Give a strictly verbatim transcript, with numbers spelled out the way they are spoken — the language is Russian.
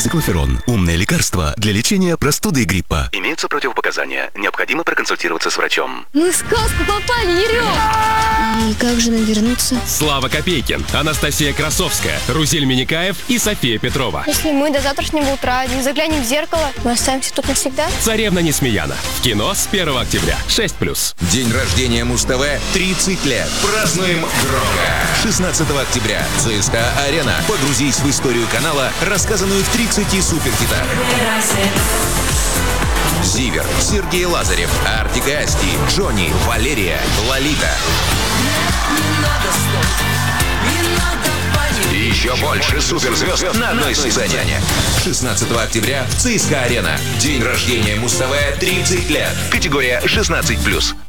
Циклоферон. Умное лекарство для лечения простуды и гриппа. Имеются противопоказания. Необходимо проконсультироваться с врачом. Мы в сказку попали, Ерём! И как же нам вернуться? Слава Копейкин, Анастасия Красовская, Рузель Миникаев и София Петрова. Если мы до завтрашнего утра не заглянем в зеркало, мы останемся тут навсегда? Царевна Несмеяна. В кино с первого октября. шесть плюс. День рождения Муз-ТВ тридцать лет. Празднуем громко. шестнадцатого октября. ЦСКА-арена. Погрузись в историю канала, рассказанную в тридцати суперхитах. Зиверт, Сергей Лазарев, Артик и Асти, Джонни, Валерия, Лолита. И еще больше суперзвезд на одной сцене. шестнадцатого октября. ЦСКА-арена. День рождения Муз-ТВ тридцать лет. Категория шестнадцать плюс.